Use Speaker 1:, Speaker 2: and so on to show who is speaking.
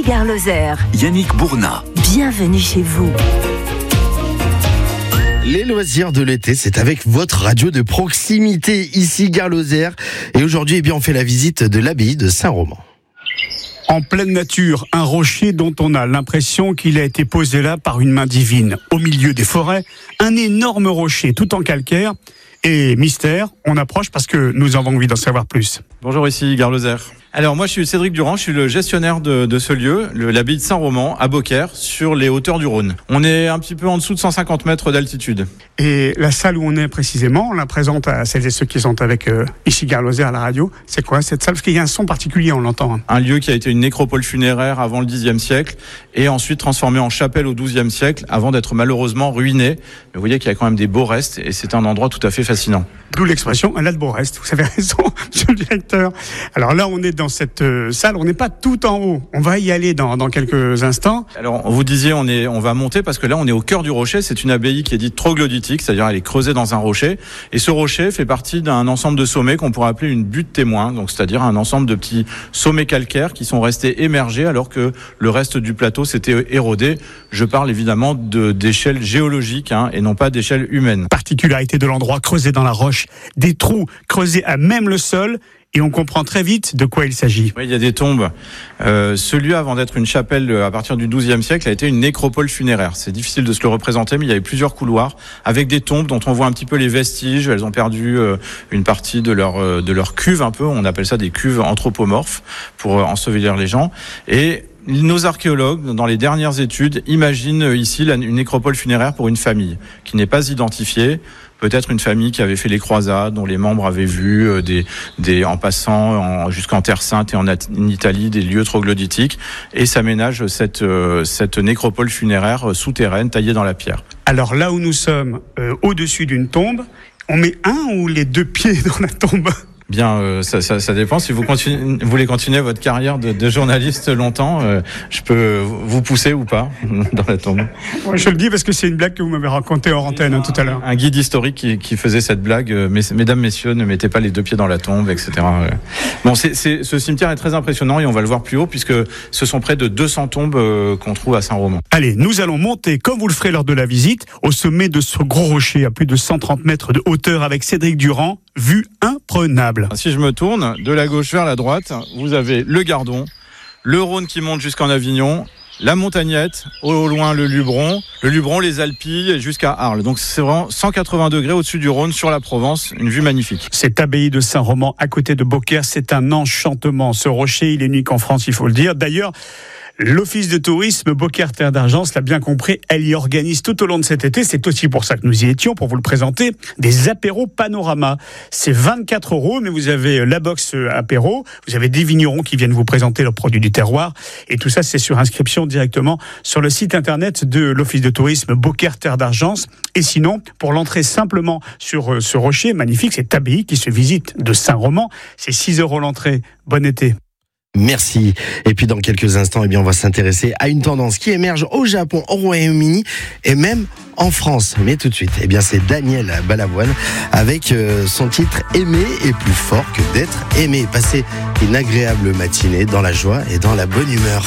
Speaker 1: Gare Lozère.
Speaker 2: Yannick Bournat.
Speaker 1: Bienvenue chez vous.
Speaker 3: Les loisirs de l'été, c'est avec votre radio de proximité, ici Gare Lozère. Et aujourd'hui, on fait la visite de l'abbaye de Saint-Roman.
Speaker 4: En pleine nature, un rocher dont on a l'impression qu'il a été posé là par une main divine. Au milieu des forêts, un énorme rocher tout en calcaire. Et mystère, on approche parce que nous avons envie d'en savoir plus.
Speaker 5: Bonjour, ici Gare Lozère. Alors moi je suis Cédric Durand, je suis le gestionnaire de ce lieu, l'abbaye de Saint-Roman à Beaucaire, sur les hauteurs du Rhône. On est un petit peu en dessous de 150 mètres d'altitude.
Speaker 4: Et la salle où on est précisément, on la présente à celles et ceux qui sont avec ici Gare Lozère à la radio. C'est quoi cette salle? Parce qu'il y a un son particulier, on l'entend.
Speaker 5: Un lieu qui a été une nécropole funéraire avant le Xe siècle et ensuite transformé en chapelle au XIIe siècle avant d'être malheureusement ruiné. Mais vous voyez qu'il y a quand même des beaux restes et c'est un endroit tout à fait fascinant.
Speaker 4: D'où l'expression, elle a de beaux restes. Vous avez raison, monsieur le directeur. Alors là, on est dans cette salle, on n'est pas tout en haut. On va y aller dans quelques instants.
Speaker 5: Alors, vous disiez, on va monter parce que là, on est au cœur du rocher. C'est une abbaye qui est dite troglodytique, c'est-à-dire elle est creusée dans un rocher. Et ce rocher fait partie d'un ensemble de sommets qu'on pourrait appeler une butte témoin. Donc, c'est-à-dire un ensemble de petits sommets calcaires qui sont restés émergés alors que le reste du plateau s'était érodé. Je parle évidemment d'échelle géologique et non pas d'échelle humaine.
Speaker 4: Particularité de l'endroit, creusé dans la roche, des trous creusés à même le sol. Et on comprend très vite de quoi il s'agit.
Speaker 5: Oui, il y a des tombes. Ce lieu, avant d'être une chapelle à partir du XIIe siècle, a été une nécropole funéraire. C'est difficile de se le représenter, mais il y avait plusieurs couloirs avec des tombes dont on voit un petit peu les vestiges. Elles ont perdu une partie de leur cuve un peu. On appelle ça des cuves anthropomorphes pour ensevelir les gens. Et nos archéologues, dans les dernières études, imaginent ici une nécropole funéraire pour une famille qui n'est pas identifiée. Peut-être une famille qui avait fait les croisades, dont les membres avaient vu en passant jusqu'en Terre Sainte et en Italie des lieux troglodytiques, et s'aménage cette nécropole funéraire souterraine taillée dans la pierre.
Speaker 4: Alors là où nous sommes, au-dessus d'une tombe, on met un ou les deux pieds dans la tombe?
Speaker 5: Bien, ça dépend. Si vous voulez continuer votre carrière de journaliste longtemps, je peux vous pousser ou pas dans la tombe.
Speaker 4: Ouais, je le dis parce que c'est une blague que vous m'avez racontée hors antenne tout à l'heure.
Speaker 5: Un guide historique qui faisait cette blague. Mesdames, messieurs, ne mettez pas les deux pieds dans la tombe, etc. Bon, ce cimetière est très impressionnant et on va le voir plus haut puisque ce sont près de 200 tombes qu'on trouve à Saint-Roman.
Speaker 4: Allez, nous allons monter, comme vous le ferez lors de la visite, au sommet de ce gros rocher à plus de 130 mètres de hauteur avec Cédric Durand. Vue imprenable.
Speaker 5: Si je me tourne de la gauche vers la droite, vous avez le Gardon, le Rhône qui monte jusqu'en Avignon, la Montagnette, au loin le Luberon, les Alpilles jusqu'à Arles. Donc c'est vraiment 180 degrés au-dessus du Rhône sur la Provence, une vue magnifique.
Speaker 4: Cette abbaye de Saint-Roman à côté de Beaucaire, c'est un enchantement. Ce rocher, il est unique en France, il faut le dire. D'ailleurs, l'Office de tourisme Beaucaire Terre d'Argent l'a bien compris, elle y organise tout au long de cet été, c'est aussi pour ça que nous y étions, pour vous le présenter, des apéros panorama. C'est 24 €, mais vous avez la box apéro, vous avez des vignerons qui viennent vous présenter leurs produits du terroir, et tout ça c'est sur inscription directement sur le site internet de l'Office de tourisme Beaucaire Terre d'Argent. Et sinon, pour l'entrée simplement sur ce rocher magnifique, cette abbaye qui se visite de Saint-Roman, c'est 6 € l'entrée. Bon été.
Speaker 3: Merci. Et puis dans quelques instants, on va s'intéresser à une tendance qui émerge au Japon, au Royaume-Uni et même en France. Mais tout de suite, c'est Daniel Balavoine avec son titre « Aimer est plus fort que d'être aimé ». Passez une agréable matinée dans la joie et dans la bonne humeur.